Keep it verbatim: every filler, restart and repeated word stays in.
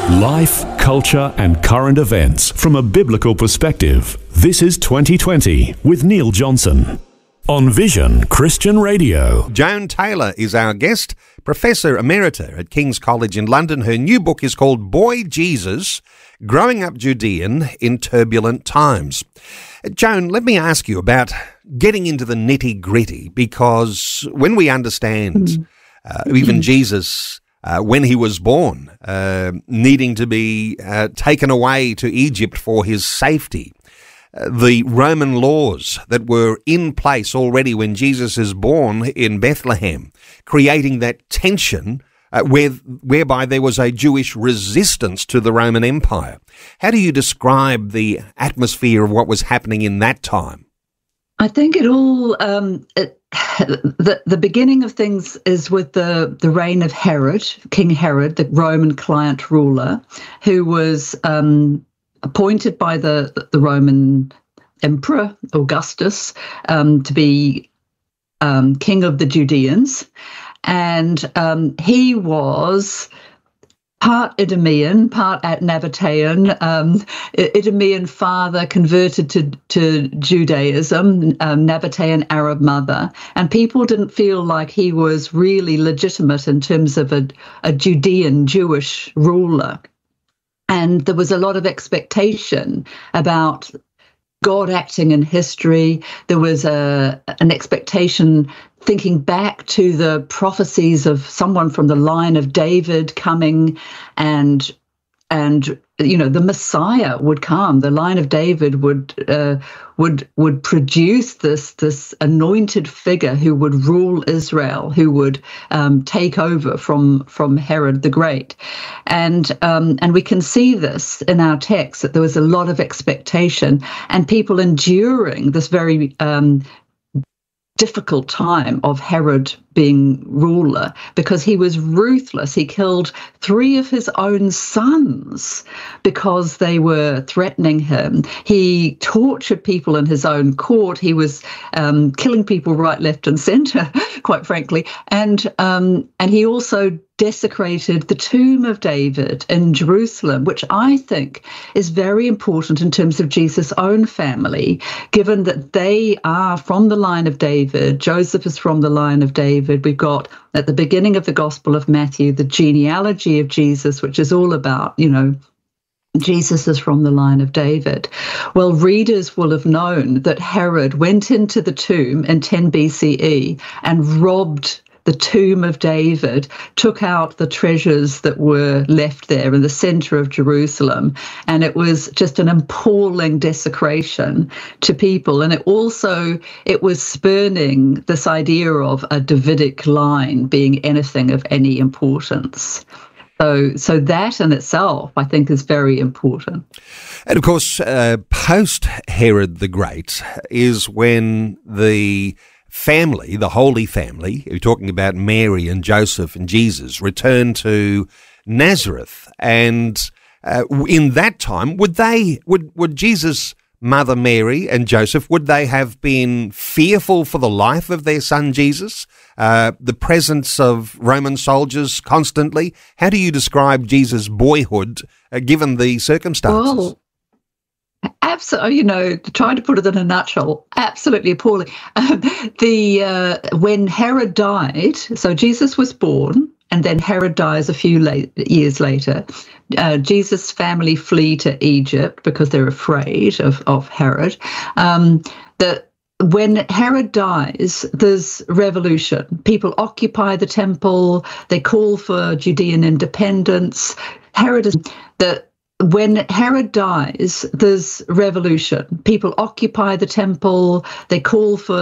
Life, culture and current events from a biblical perspective. This is twenty twenty with Neil Johnson on Vision Christian Radio. Joan Taylor is our guest, Professor Emerita at King's College in London. Her new book is called Boy Jesus, Growing Up Judean in Turbulent Times. Joan, let me ask you about getting into the nitty-gritty, because when we understand uh, even Jesus, uh, when he was born, uh, needing to be uh, taken away to Egypt for his safety, uh, the Roman laws that were in place already when Jesus is born in Bethlehem, creating that tension Uh, where, whereby there was a Jewish resistance to the Roman Empire. How do you describe the atmosphere of what was happening in that time? I think it all, um, it, the, the beginning of things is with the, the reign of Herod, King Herod, the Roman client ruler, who was um, appointed by the, the Roman Emperor, Augustus, um, to be um, king of the Judeans. And um, he was part Idumean, part Nabatean, um, Idumean father converted to, to Judaism, um, Nabatean Arab mother. And people didn't feel like he was really legitimate in terms of a, a Judean Jewish ruler. And there was a lot of expectation about God acting in history. There was a an expectation thinking back to the prophecies of someone from the line of David coming, and and you know the Messiah would come. The line of David would uh, would would produce this this anointed figure who would rule Israel, who would um, take over from from Herod the Great, and um, and we can see this in our text that there was a lot of expectation and people enduring this very um, difficult time of Herod being ruler, because he was ruthless. He killed three of his own sons because they were threatening him. He tortured people in his own court. He was um, killing people right, left and centre, quite frankly. And um, and he also desecrated the tomb of David in Jerusalem, which I think is very important in terms of Jesus' own family, given that they are from the line of David. Joseph is from the line of David. We've got at the beginning of the Gospel of Matthew, the genealogy of Jesus, which is all about, you know, Jesus is from the line of David. Well, readers will have known that Herod went into the tomb in ten B C E and robbed the tomb of David, took out the treasures that were left there in the center of Jerusalem. And it was just an appalling desecration to people. And it also, it was spurning this idea of a Davidic line being anything of any importance. So, so that in itself, I think, is very important. And of course, uh, post Herod the Great is when the family, the Holy Family, we're talking about Mary and Joseph and Jesus, returned to Nazareth. And uh, in that time, would they, would, would Jesus' mother Mary and Joseph, would they have been fearful for the life of their son Jesus? Uh, the presence of Roman soldiers constantly? How do you describe Jesus' boyhood uh, given the circumstances? Well, absolutely, you know, trying to put it in a nutshell, absolutely appalling. Um, the uh, when Herod died, so Jesus was born, and then Herod dies a few late, years later. Uh, Jesus' family flee to Egypt because they're afraid of, of Herod. Um, the When Herod dies, there's revolution. People occupy the temple. They call for Judean independence. Herod is the When Herod dies, there's revolution. People occupy the temple. They call for